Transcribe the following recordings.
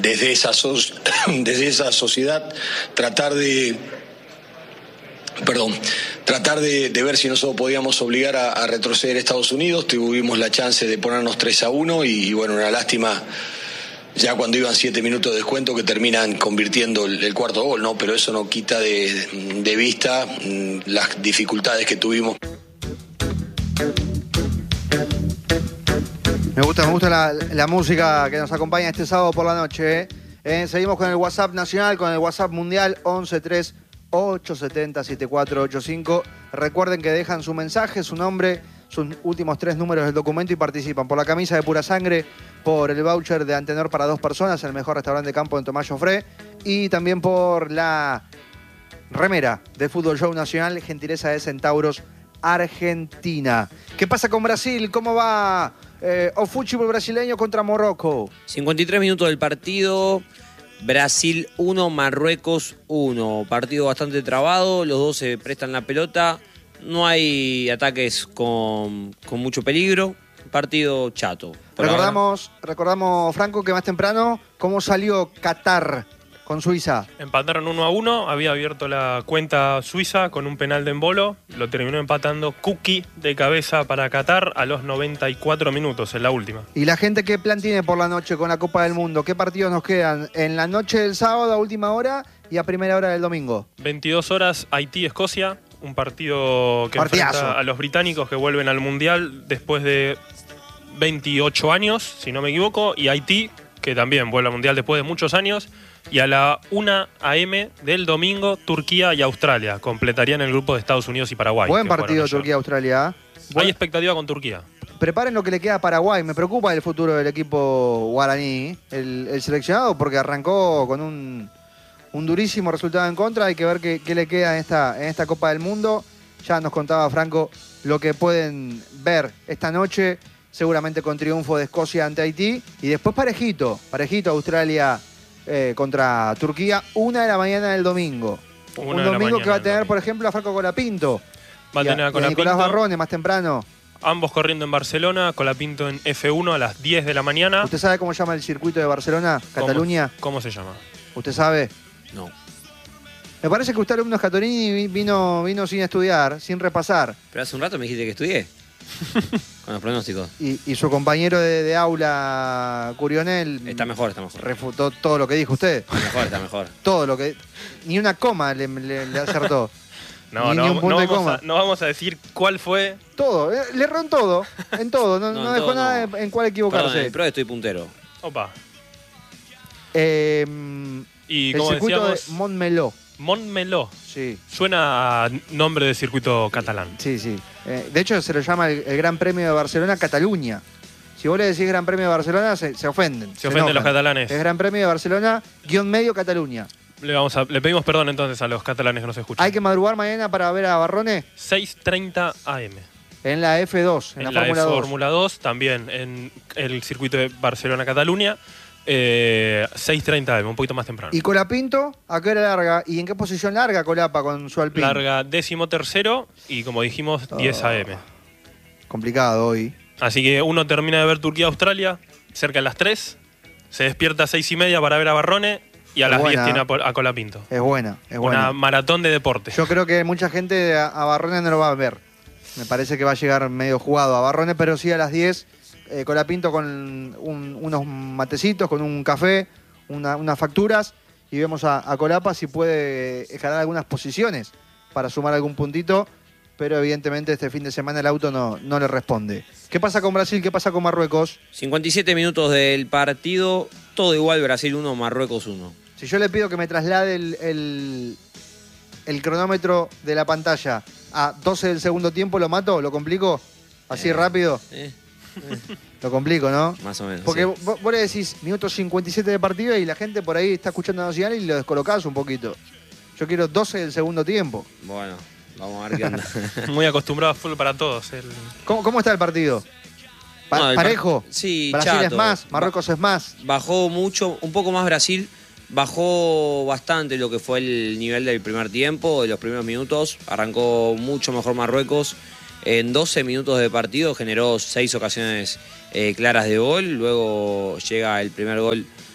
desde esa sociedad tratar de ver si nosotros podíamos obligar a retroceder a Estados Unidos. Tuvimos la chance de ponernos 3-1 y bueno, una lástima ya cuando iban 7 minutos de descuento que terminan convirtiendo el cuarto gol, ¿no? Pero eso no quita de vista las dificultades que tuvimos. Me gusta la música que nos acompaña este sábado por la noche. Seguimos con el WhatsApp nacional, con el WhatsApp mundial 1138707485. Recuerden que dejan su mensaje, su nombre, sus últimos 3 números del documento y participan por la camisa de Pura Sangre, por el voucher de Antenor para 2 personas, el mejor restaurante de campo en Tomás Jofré, y también por la remera del Fútbol Show Nacional, gentileza de Centauros Argentina. ¿Qué pasa con Brasil? ¿Cómo va o fútbol brasileño contra Morocco? 53 minutos del partido. Brasil 1, Marruecos 1. Partido bastante trabado, los dos se prestan la pelota. No hay ataques con mucho peligro. Partido chato. Recordamos, Franco, que más temprano, ¿cómo salió Qatar con Suiza? Empataron 1-1, había abierto la cuenta Suiza con un penal de Embolo, lo terminó empatando Kuki de cabeza para Qatar a los 94 minutos, en la última. ¿Y la gente qué plan tiene por la noche con la Copa del Mundo? ¿Qué partidos nos quedan? En la noche del sábado a última hora y a primera hora del domingo. 22 horas, Haití-Escocia, un partido que enfrenta a los británicos que vuelven al Mundial después de 28 años, si no me equivoco, y Haití, que también vuelve al Mundial después de muchos años. Y a la 1 a.m. del domingo, Turquía y Australia completarían el grupo de Estados Unidos y Paraguay. Buen partido Turquía-Australia. Hay expectativa con Turquía. Preparen lo que le queda a Paraguay. Me preocupa el futuro del equipo guaraní, el seleccionado, porque arrancó con un durísimo resultado en contra. Hay que ver qué le queda en esta Copa del Mundo. Ya nos contaba Franco lo que pueden ver esta noche, seguramente con triunfo de Escocia ante Haití. Y después parejito Australia contra Turquía, 1 de la mañana del domingo. Un domingo que va a tener, por ejemplo, a Franco Colapinto. Va a tener a Colapinto. Nicolás Barrone más temprano. Ambos corriendo en Barcelona, Colapinto en F1 a las 10 de la mañana. ¿Usted sabe cómo se llama el circuito de Barcelona, Cataluña? ¿Cómo se llama? ¿Usted sabe? No. Me parece que usted, alumno Scatolini, vino sin estudiar, sin repasar. Pero hace un rato me dijiste que estudié. Con los pronósticos. Y su compañero de aula, Curionel... Está mejor. Refutó todo lo que dijo usted. Está mejor. Todo lo que... Ni una coma le acertó. No vamos a decir cuál fue. Todo. Le erró en todo. En todo. No dejó nada en cuál equivocarse. Perdón, en el pro estoy puntero. Opa. Y el circuito de Montmeló. Montmeló. Sí. Suena a nombre de circuito catalán. Sí. De hecho, se lo llama el Gran Premio de Barcelona Cataluña. Si vos le decís Gran Premio de Barcelona, se ofenden. Se ofenden los catalanes. Es Gran Premio de Barcelona, _medio Cataluña. Le pedimos perdón entonces a los catalanes que nos escuchan. ¿Hay que madrugar mañana para ver a Barrone? 6:30 AM. En la F2, en la Fórmula 2. Fórmula 2, también en el circuito de Barcelona-Cataluña. 6:30 AM, un poquito más temprano. ¿Y Colapinto a qué hora larga? ¿Y en qué posición larga Colapa con su Alpine? Larga 13º y, como dijimos, 10 AM. Complicado hoy. Así que uno termina de ver Turquía-Australia cerca de las 3, se despierta a 6:30 para ver a Barrone y a las 10 tiene a Colapinto. Es buena. Una maratón de deporte. Yo creo que mucha gente a Barrone no lo va a ver. Me parece que va a llegar medio jugado a Barrone, pero sí a las 10... Colapinto con unos matecitos, con un café, unas facturas, y vemos a Colapa si puede escalar algunas posiciones para sumar algún puntito, pero evidentemente este fin de semana el auto no le responde. ¿Qué pasa con Brasil? ¿Qué pasa con Marruecos? 57 minutos del partido, todo igual, Brasil 1, Marruecos 1. Si yo le pido que me traslade el cronómetro de la pantalla a 12 del segundo tiempo, ¿lo mato? ¿Lo complico? ¿Así rápido? Lo complico, ¿no? Más o menos. Porque vos le decís minutos 57 de partido y la gente por ahí está escuchando a Nacional y lo descolocás un poquito. Yo quiero 12 del segundo tiempo. Bueno, vamos a ver qué onda. Muy acostumbrado a fútbol para todos. ¿Cómo está el partido? ¿Parejo? Sí, Brasil chato. Es más, Marruecos es más. Bajó mucho, un poco más Brasil. Bajó bastante lo que fue el nivel del primer tiempo, de los primeros minutos. Arrancó mucho mejor Marruecos. En 12 minutos de partido generó 6 ocasiones claras de gol. Luego llega el primer gol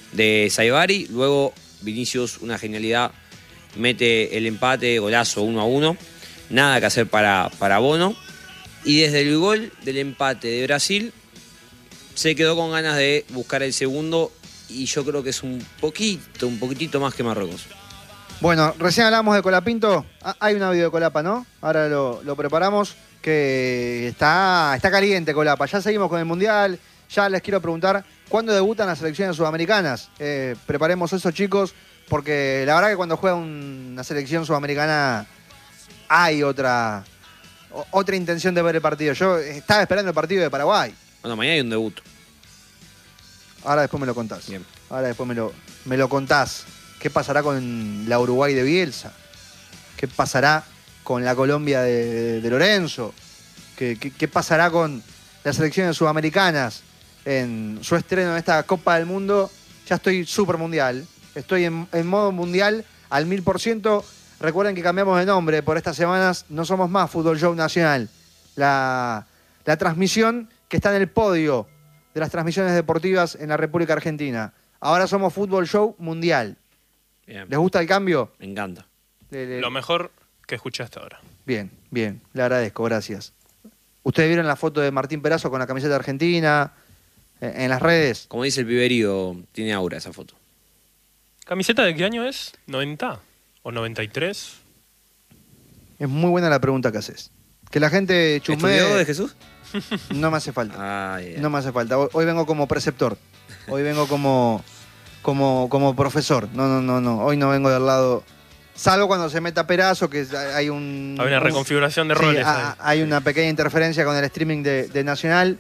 de Saibari. Luego Vinicius, una genialidad, mete el empate, golazo 1-1. Nada que hacer para Bono. Y desde el gol del empate de Brasil se quedó con ganas de buscar el segundo. Y yo creo que es un poquitito más que Marruecos. Bueno, recién hablamos de Colapinto. Hay un audio de Colapa, ¿no? Ahora lo preparamos, que está caliente Colapa. Ya seguimos con el Mundial. Ya les quiero preguntar, ¿cuándo debutan las selecciones sudamericanas? Preparemos eso, chicos, porque la verdad que cuando juega una selección sudamericana hay otra intención de ver el partido. Yo estaba esperando el partido de Paraguay. Bueno, mañana hay un debut. Ahora después me lo contás. Bien. Ahora después me lo contás. ¿Qué pasará con la Uruguay de Bielsa? ¿Qué pasará con la Colombia de Lorenzo? ¿Qué pasará con las selecciones sudamericanas en su estreno en esta Copa del Mundo? Ya estoy súper mundial. Estoy en modo mundial al 1000%. Recuerden que cambiamos de nombre por estas semanas. No somos más Fútbol Show Nacional. La transmisión que está en el podio de las transmisiones deportivas en la República Argentina. Ahora somos Fútbol Show Mundial. Bien. ¿Les gusta el cambio? Me encanta. Lo mejor que escuché hasta ahora. Bien. Le agradezco, gracias. ¿Ustedes vieron la foto de Martín Perazo con la camiseta argentina en las redes? Como dice el piberío, tiene aura esa foto. ¿Camiseta de qué año es? ¿90 o 93? Es muy buena la pregunta que haces. Que la gente chusmee. ¿Estudió de Jesús? No me hace falta. Yeah. No me hace falta. Hoy vengo como preceptor. Hoy vengo como profesor. No. Hoy no vengo del lado. Salvo cuando se meta Perazo, que hay una reconfiguración de roles. Sí, hay una pequeña interferencia con el streaming de Nacional.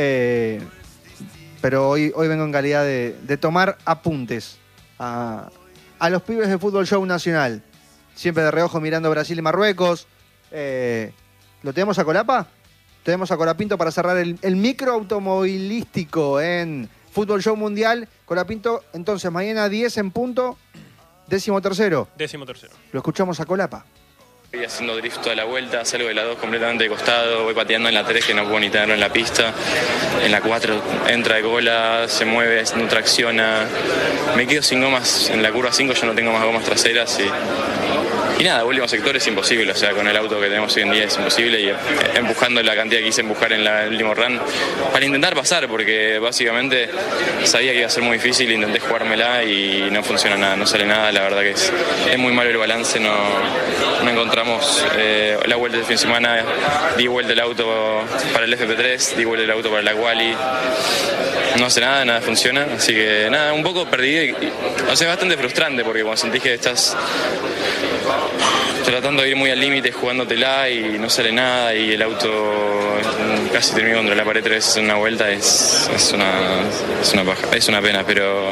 Pero hoy vengo en calidad de tomar apuntes a los pibes de Fútbol Show Nacional. Siempre de reojo mirando Brasil y Marruecos. ¿Lo tenemos a Colapa? Tenemos a Colapinto para cerrar el micro automovilístico en Fútbol Show Mundial. Colapinto, entonces, mañana 10 en punto, 13º. 13º. Lo escuchamos a Colapa. Voy haciendo drift toda la vuelta, salgo de la 2 completamente de costado, voy pateando en la 3 que no puedo ni tenerlo en la pista. En la 4 entra de cola, se mueve, no tracciona. Me quedo sin gomas en la curva 5, yo no tengo más gomas traseras y nada, último sector es imposible, o sea, con el auto que tenemos hoy en día es imposible y empujando la cantidad que quise empujar en el último run para intentar pasar, porque básicamente sabía que iba a ser muy difícil, intenté jugármela y no funciona nada, no sale nada, la verdad que es muy malo el balance, no encontramos la vuelta del fin de semana, di vuelta el auto para el FP3, di vuelta el auto para la quali, no hace nada funciona, así que nada, un poco perdido o sea, bastante frustrante porque cuando sentís que estás tratando de ir muy al límite, jugándotela y no sale nada y el auto casi terminó contra la pared 3 veces en una vuelta, es una paja, es una pena, pero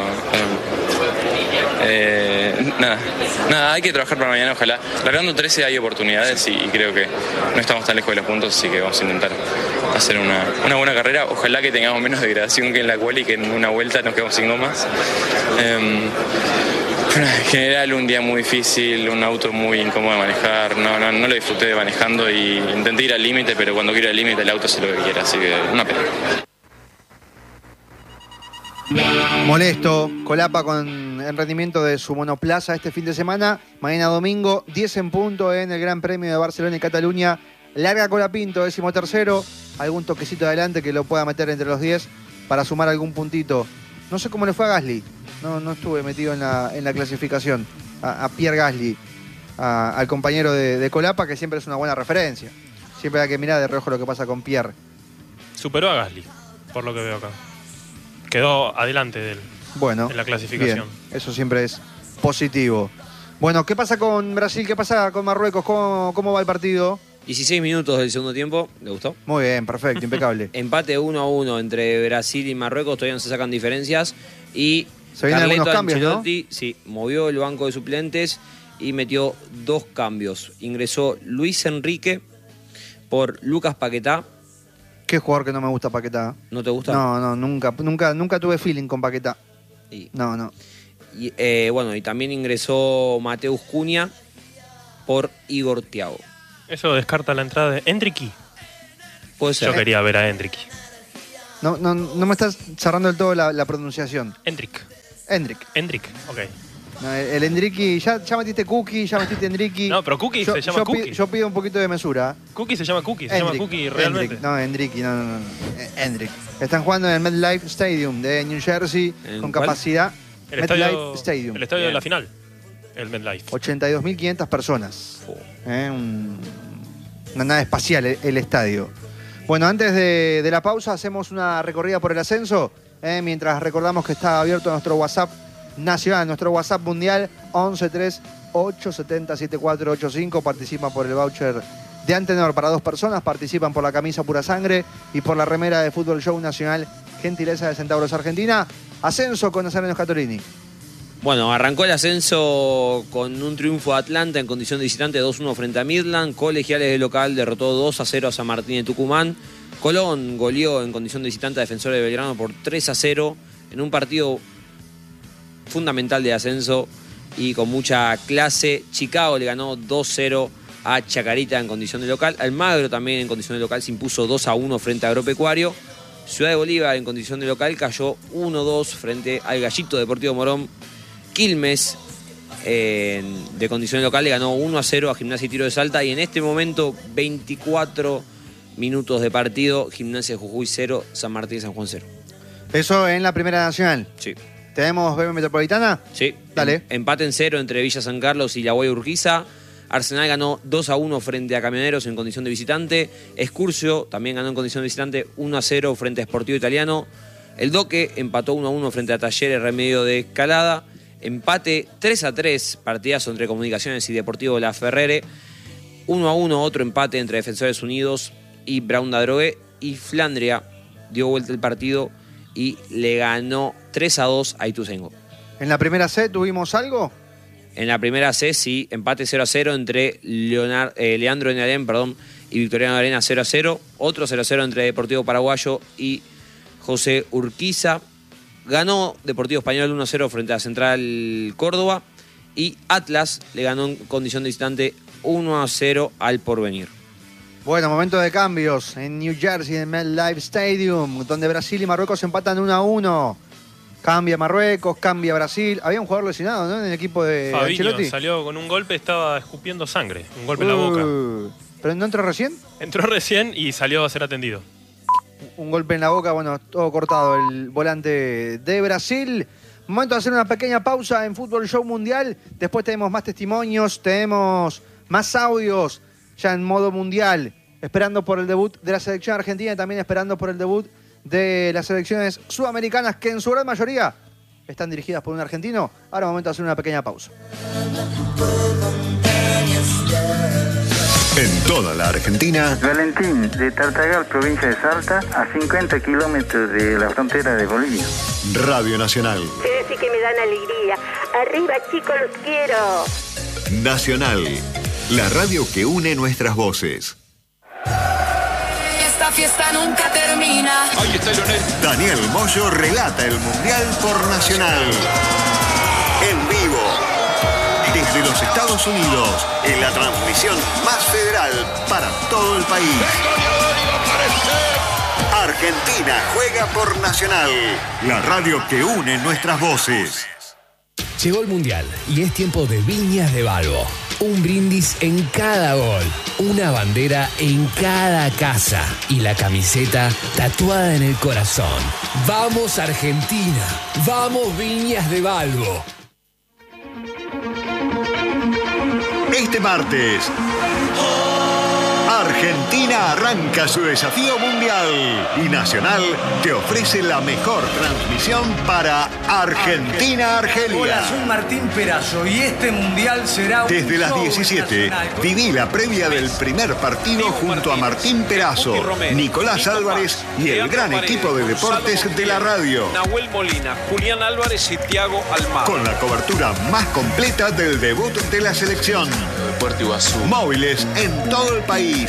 nada, hay que trabajar para mañana, ojalá. Largando 13 hay oportunidades y creo que no estamos tan lejos de los puntos, así que vamos a intentar hacer una buena carrera. Ojalá que tengamos menos degradación que en la quali y que en una vuelta nos quedamos sin gomas. En general un día muy difícil, un auto muy incómodo de manejar, no lo disfruté de manejando y intenté ir al límite, pero cuando quiero ir al límite el auto hace lo que quiera, así que una pena. Molesto, Colapa en rendimiento de su monoplaza este fin de semana. Mañana domingo, 10 en punto en el Gran Premio de Barcelona y Cataluña. Larga Colapinto, 13º. Algún toquecito adelante que lo pueda meter entre los 10 para sumar algún puntito. No sé cómo le fue a Gasly. No estuve metido en la clasificación. A Pierre Gasly, al compañero de Colapa, que siempre es una buena referencia. Siempre hay que mirar de reojo lo que pasa con Pierre. Superó a Gasly, por lo que veo acá. Quedó adelante de él en la clasificación. Bien, eso siempre es positivo. Bueno, ¿qué pasa con Brasil? ¿Qué pasa con Marruecos? ¿Cómo va el partido? 16 minutos del segundo tiempo, ¿le gustó? Muy bien, perfecto, impecable. Empate 1-1 entre Brasil y Marruecos, todavía no se sacan diferencias. Y se vienen algunos cambios, Ancelotti, ¿no? Sí, movió el banco de suplentes y metió 2 cambios. Ingresó Luis Enrique por Lucas Paquetá. Qué jugador que no me gusta Paquetá. ¿No te gusta? No, nunca tuve feeling con Paquetá. No. Y, bueno, y también ingresó Mateus Cunha por Igor Thiago. Eso descarta la entrada de Endricky. Puede ser. Yo quería ver a Endricky. No me estás cerrando del todo la pronunciación. Endrick. Hendrik, ok. No, el Hendriki, ya metiste Cookie, ya metiste Hendriki. No, pero Cookie se llama Cookie. Yo pido un poquito de mesura. Cookie se llama Cookie, se llama Cookie realmente. No, Hendriki, no. Hendrik. Están jugando en el MetLife Stadium de New Jersey con capacidad. MetLife Stadium. El estadio de la final, el MetLife. 82.500 personas. Una nave espacial el estadio. Bueno, antes de la pausa hacemos una recorrida por el ascenso. Mientras recordamos que está abierto nuestro WhatsApp nacional, nuestro WhatsApp mundial 1138707485. Participan por el voucher de Antenor para 2 personas, participan por la camisa Pura Sangre y por la remera de Fútbol Show Nacional, gentileza de Centauros Argentina. Ascenso con Nazareno Scatolini. Bueno, arrancó el ascenso con un triunfo de Atlanta en condición de visitante 2-1 frente a Midland. Colegiales de local derrotó 2-0 a San Martín de Tucumán. Colón goleó en condición de visitante a Defensores de Belgrano por 3-0 en un partido fundamental de ascenso y con mucha clase. Chicago le ganó 2-0 a Chacarita en condición de local. Almagro también en condición de local se impuso 2-1 frente a Agropecuario. Ciudad de Bolívar en condición de local cayó 1-2 frente al Gallito Deportivo Morón. Quilmes de condición de local le ganó 1-0 a Gimnasia y Tiro de Salta. Y en este momento 24 minutos de partido, Gimnasia de Jujuy 0, San Martín de San Juan 0. Eso en la Primera Nacional. Sí. ¿Tenemos BB Metropolitana? Sí. Dale. Empate en 0 entre Villa San Carlos y la Guay Urquiza. Arsenal ganó 2-1 frente a Camioneros en condición de visitante. Excursio también ganó en condición de visitante 1-0 frente a Sportivo Italiano. El Doque empató 1-1 frente a Talleres Remedio de Escalada. Empate 3-3, partidazo entre Comunicaciones y Deportivo La Ferrere. 1-1, otro empate entre Defensores Unidos y Brown da Drogué. Y Flandria dio vuelta el partido y le ganó 3-2 a Ituzaingó. ¿En la primera C tuvimos algo? En la primera C, sí, empate 0-0 entre Leandro Enalén, y Victoriano Arena 0-0. Otro 0-0 entre Deportivo Paraguayo y José Urquiza. Ganó Deportivo Español 1-0 frente a Central Córdoba. Y Atlas le ganó en condición de visitante 1-0 al Porvenir. Bueno, momento de cambios en New Jersey, en MetLife Stadium, donde Brasil y Marruecos empatan 1-1. Cambia Marruecos, cambia Brasil. Había un jugador lesionado, ¿no? En el equipo de Ancelotti. Salió con un golpe, estaba escupiendo sangre. Un golpe en la boca. ¿Pero no entró recién? Entró recién y salió a ser atendido. Un golpe en la boca, bueno, todo cortado el volante de Brasil. Momento de hacer una pequeña pausa en Fútbol Show Mundial. Después tenemos más testimonios, tenemos más audios ya en modo mundial. Esperando por el debut de la selección argentina y también esperando por el debut de las selecciones sudamericanas que en su gran mayoría están dirigidas por un argentino. Ahora momento de hacer una pequeña pausa. En toda la Argentina, Valentín, de Tartagal, provincia de Salta, a 50 kilómetros de la frontera de Bolivia. Radio Nacional. Ustedes sí que me dan alegría. Arriba, chicos, los quiero. Nacional, la radio que une nuestras voces. Esta fiesta nunca termina. Ahí está Lionel. Daniel Moyo relata el Mundial por Nacional. En vivo. Desde los Estados Unidos, en la transmisión más federal para todo el país. Argentina juega por Nacional, la radio que une nuestras voces. Llegó el Mundial y es tiempo de Viñas de Balbo. Un brindis en cada gol, una bandera en cada casa y la camiseta tatuada en el corazón. ¡Vamos Argentina! ¡Vamos Viñas de Balbo! Este martes, Argentina arranca su desafío mundial y Nacional te ofrece la mejor transmisión para Argentina-Argelia. Hola, soy Martín Perazo y este mundial será desde las 17. Viví la previa del primer partido junto a Martín Perazo, Nicolás Álvarez y el gran equipo de deportes de la radio. Nahuel Molina, Julián Álvarez y Thiago Almada. Con la cobertura más completa del debut de la selección. Móviles en todo el país.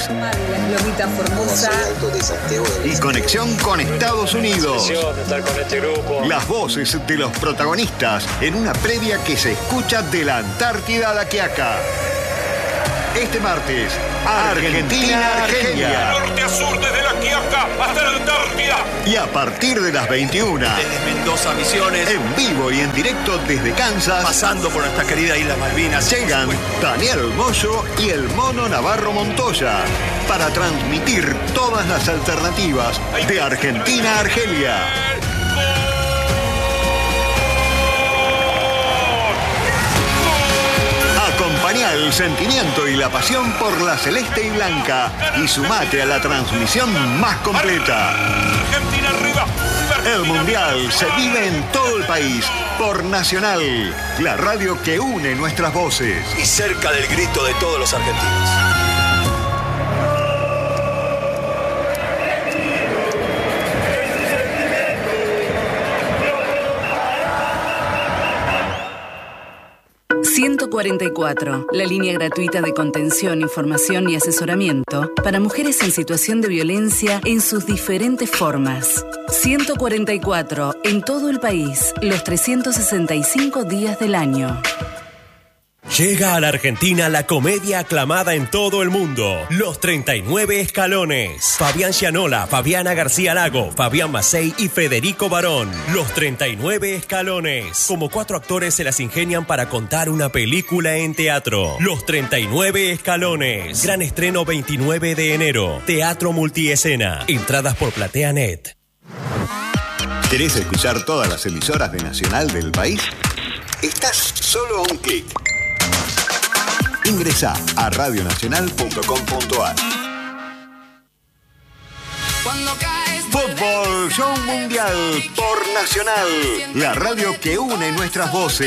Y conexión con Estados Unidos. Las voces de los protagonistas en una previa que se escucha de la Antártida a la Quiaca. Este martes, Argentina-Argelia. Norte a sur, desde la Quiaca hasta la Antártida. Y a partir de las 21, desde Mendoza, Misiones, en vivo y en directo desde Kansas, pasando por nuestra querida Isla Malvinas, llegan Daniel Moyo y el Mono Navarro Montoya para transmitir todas las alternativas de Argentina a Argelia. Acompañá el sentimiento y la pasión por la celeste y blanca y sumate a la transmisión más completa. Argentina arriba. El Mundial se vive en todo el país por Nacional, la radio que une nuestras voces. Y cerca del grito de todos los argentinos. ...144... la línea gratuita de contención, información y asesoramiento... para mujeres en situación de violencia en sus diferentes formas. 144... en todo el país... los 365 días del año. Llega a la Argentina la comedia aclamada en todo el mundo, Los 39 Escalones. Fabián Gianola, Fabiana García Lago, Fabián Macei y Federico Barón. Los 39 Escalones. Como 4 actores se las ingenian para contar una película en teatro. Los 39 Escalones. Gran estreno 29 de enero. Teatro Multiescena. Entradas por PlateaNet. ¿Querés escuchar todas las emisoras de Nacional del país? Estás solo a un clic. Ingresá a radionacional.com.ar. Fútbol Show Mundial por Nacional, la radio que une nuestras voces.